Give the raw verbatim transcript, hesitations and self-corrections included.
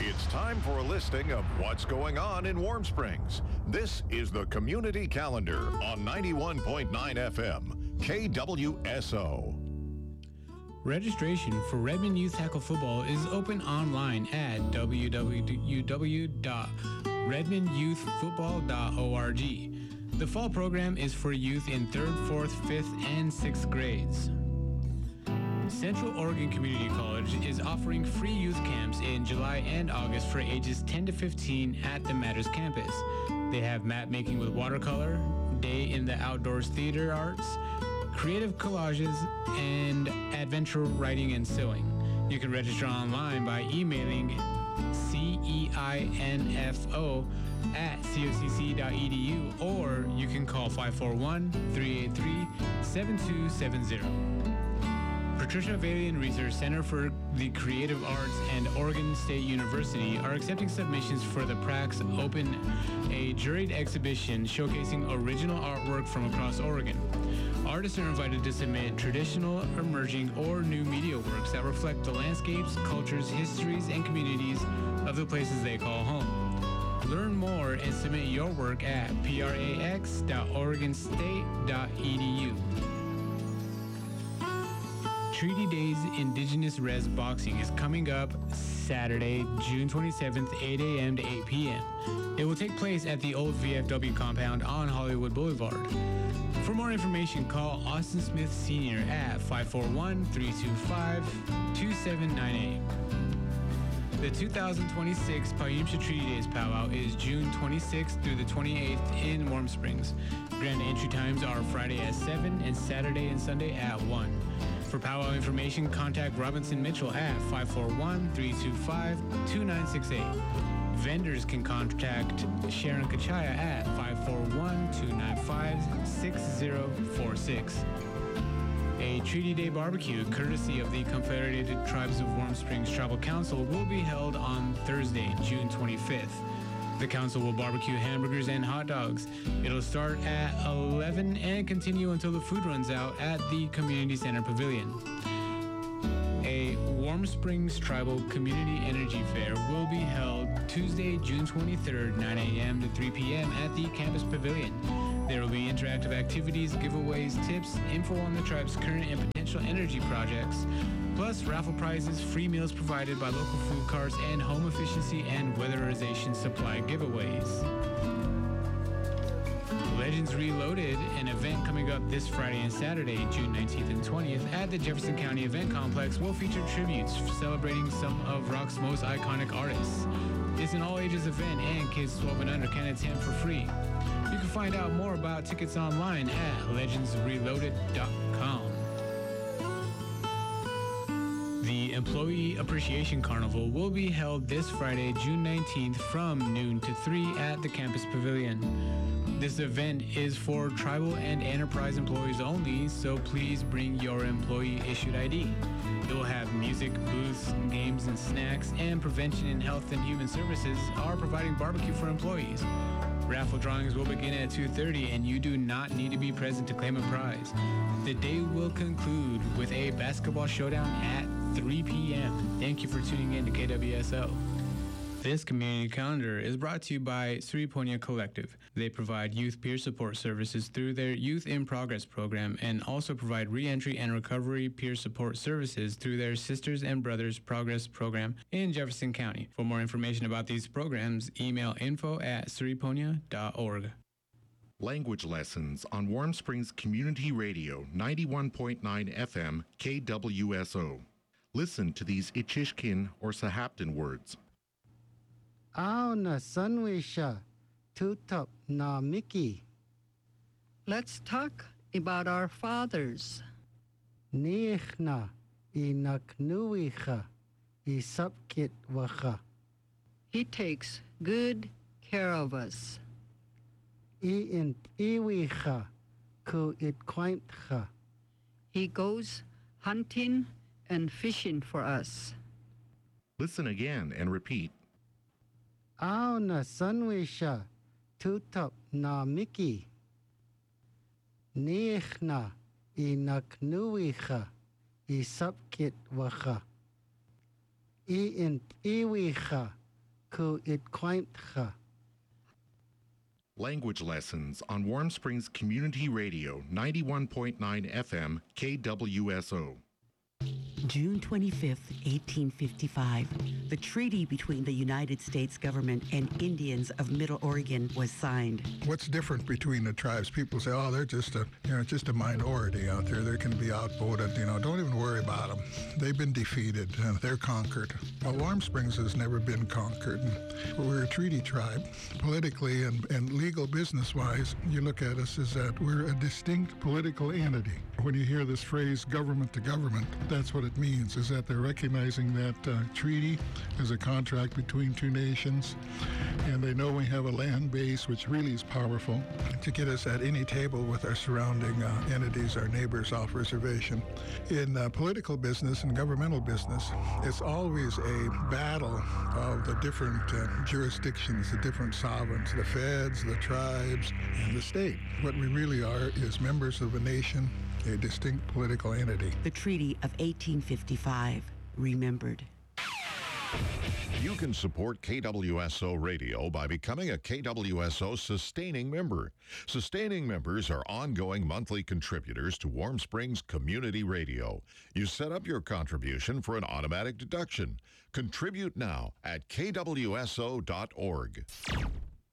It's time for a listing of what's going on in Warm Springs. This is the Community Calendar on ninety-one point nine F M, K W S O. Registration for Redmond Youth Tackle Football is open online at w w w dot redmond youth football dot org. The fall program is for youth in third, fourth, fifth, and sixth grades. Central Oregon Community College is offering free youth camps in July and August for ages ten to fifteen at the Matters campus. They have map making with watercolor, day in the outdoors theater arts, creative collages, and adventure writing and sewing. You can register online by emailing ceinfo at cocc dot e d u, or you can call five four one, three eight three, seven two seven zero. Patricia Valian Research Center for the Creative Arts and Oregon State University are accepting submissions for the Prax Open, a juried exhibition showcasing original artwork from across Oregon. Artists are invited to submit traditional, emerging, or new media works that reflect the landscapes, cultures, histories, and communities of the places they call home. Learn more and submit your work at prax dot oregon state dot e d u. Treaty Days Indigenous Res Boxing is coming up Saturday, June twenty-seventh, eight a.m. to eight p.m. It will take place at the old V F W compound on Hollywood Boulevard. For more information, call Austin Smith Senior at five four one, three two five, two seven nine eight. The two thousand twenty-six Payumsha Treaty Days Powwow is June twenty-sixth through the twenty-eighth in Warm Springs. Grand entry times are Friday at seven and Saturday and Sunday at one. For powwow information, contact Robinson Mitchell at five four one, three two five, two nine six eight. Vendors can contact Sharon Kachaya at five four one, two nine five, six zero four six. A Treaty Day barbecue, courtesy of the Confederated Tribes of Warm Springs Tribal Council, will be held on Thursday, June twenty-fifth. The council will barbecue hamburgers and hot dogs. It'll start at eleven and continue until the food runs out at the Community Center Pavilion. A Warm Springs Tribal Community Energy Fair will be held Tuesday, June twenty-third, nine a.m. to three p.m. at the Campus Pavilion. There will be interactive activities, giveaways, tips, info on the tribe's current and potential energy projects, plus raffle prizes, free meals provided by local food carts, and home efficiency and weatherization supply giveaways. Legends Reloaded, an event coming up this Friday and Saturday, June nineteenth and twentieth, at the Jefferson County Event Complex, will feature tributes celebrating some of rock's most iconic artists. It's an all-ages event, and kids twelve and under can attend for free. You can find out more about tickets online at legends reloaded dot com. The Employee Appreciation Carnival will be held this Friday, June nineteenth from noon to three at the Campus Pavilion. This event is for tribal and enterprise employees only, so please bring your employee-issued I D. It will have music, booths, games, and snacks, and Prevention and Health and Human Services are providing barbecue for employees. Raffle drawings will begin at two thirty, and you do not need to be present to claim a prize. The day will conclude with a basketball showdown at three p.m. Thank you for tuning in to K W S O. This community calendar is brought to you by Sriponya Collective. They provide youth peer support services through their Youth in Progress program and also provide reentry and recovery peer support services through their Sisters and Brothers Progress program in Jefferson County. For more information about these programs, email info at sriponya dot org. Language lessons on Warm Springs Community Radio, ninety-one point nine F M, K W S O. Listen to these Ichishkin or Sahaptin words. Aw na sunwisha, tutop na Mickey. Let's talk about our fathers. Nichna inaknuicha isapkit wacha. He takes good care of us. Iin iwicha ku itquaintcha. He goes hunting and fishing for us. Listen again and repeat. Aw na sunwisha, tutop na Mickey. Nichna inaknuicha isapkit wacha. Iin iwicha ku itquaintcha. Language lessons on Warm Springs Community Radio, ninety-one point nine F M, K W S O. June twenty-fifth, eighteen fifty-five, the treaty between the United States government and Indians of Middle Oregon was signed. What's different between the tribes? People say, oh, they're just a, you know, just a minority out there. They can be outvoted. You know, don't even worry about them. They've been defeated and they're conquered. Well, Warm Springs has never been conquered. We're a treaty tribe. Politically and, and legal business-wise, you look at us as that we're a distinct political entity. When you hear this phrase, government to government, that's what it means, is that they're recognizing that uh, treaty as a contract between two nations, and they know we have a land base which really is powerful to get us at any table with our surrounding uh, entities, our neighbors off reservation. In uh, political business and governmental business, it's always a battle of the different uh, jurisdictions, the different sovereigns, the feds, the tribes, and the state. What we really are is members of a nation, a distinct political entity. The Treaty of eighteen fifty-five, remembered. You can support K W S O Radio by becoming a K W S O sustaining member. Sustaining members are ongoing monthly contributors to Warm Springs Community Radio. You set up your contribution for an automatic deduction. Contribute now at K W S O dot org.